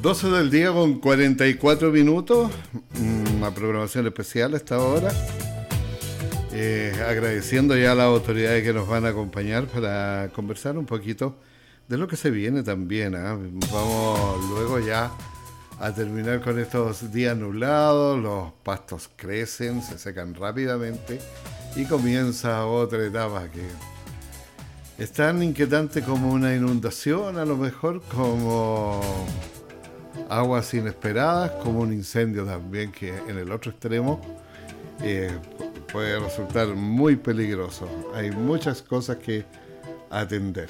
12 del día con 44 minutos, una programación especial a esta hora. Agradeciendo ya a las autoridades que nos van a acompañar para conversar un poquito de lo que se viene también. Vamos luego ya a terminar con estos días nublados, los pastos crecen, se secan rápidamente y comienza otra etapa que es tan inquietante como una inundación, a lo mejor como aguas inesperadas, como un incendio también que en el otro extremo puede resultar muy peligroso. Hay muchas cosas que atender.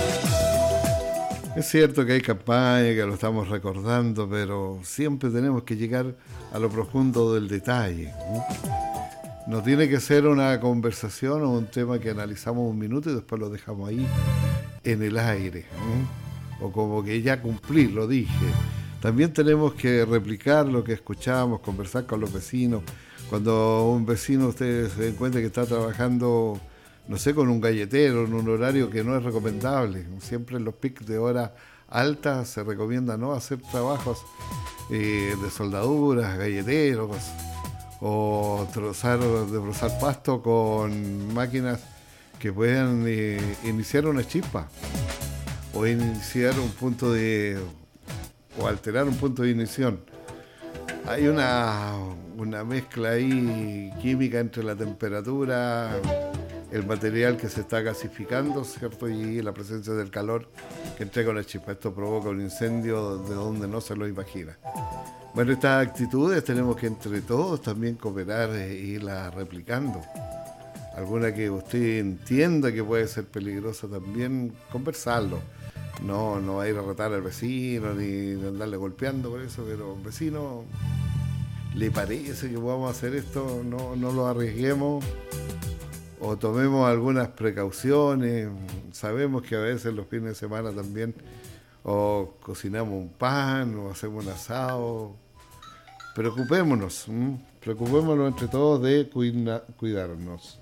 Es cierto que hay campaña, que lo estamos recordando, pero siempre tenemos que llegar a lo profundo del detalle. No tiene que ser una conversación o un tema que analizamos un minuto y después lo dejamos ahí en el aire. O como que ya cumplí, lo dije. También tenemos que replicar lo que escuchamos, conversar con los vecinos. Cuando un vecino usted se den cuenta que está trabajando, no sé, con un galletero en un horario que no es recomendable. Siempre en los pics de hora alta se recomienda no hacer trabajos de soldaduras, galleteros, o de trozar pasto con máquinas que puedan iniciar una chispa o iniciar un punto de o alterar un punto de ignición. Hay una mezcla ahí química entre la temperatura, el material que se está gasificando, ¿cierto? Y la presencia del calor que entrega la chispa. Esto provoca un incendio de donde no se lo imagina. Bueno, estas actitudes tenemos que entre todos también cooperar e irlas replicando. Alguna que usted entienda que puede ser peligrosa también, conversarlo. No va a ir a retar al vecino ni andarle golpeando por eso, pero vecino, ¿le parece que podamos hacer esto? No lo arriesguemos o tomemos algunas precauciones. Sabemos que a veces los fines de semana también o cocinamos un pan o hacemos un asado. Preocupémonos entre todos de cuidarnos.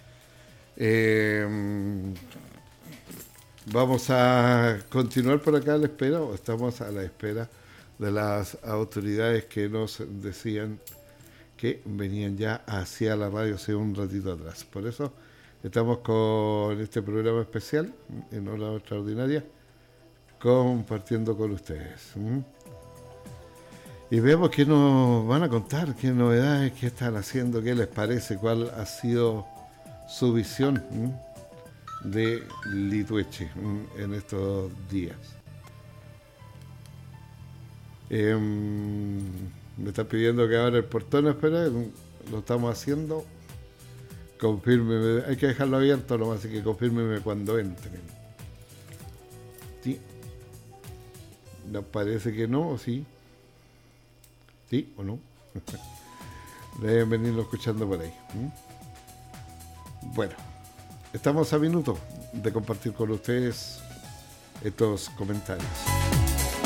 Vamos a continuar por acá a la espera, o estamos a la espera de las autoridades que nos decían que venían ya hacia la radio hace un ratito atrás. Por eso estamos con este programa especial, en Hora Extraordinaria, compartiendo con ustedes. Y vemos qué nos van a contar, qué novedades, qué están haciendo, qué les parece, cuál ha sido su visión de Litueche en estos días. Me están pidiendo que abra el portón, espera, lo estamos haciendo. Confírmeme, hay que dejarlo abierto nomás, así que confírmeme cuando entren. ¿Sí? ¿Nos parece que no o sí? ¿Sí o no? Deben venirlo escuchando por ahí. Bueno, estamos a minuto de compartir con ustedes estos comentarios.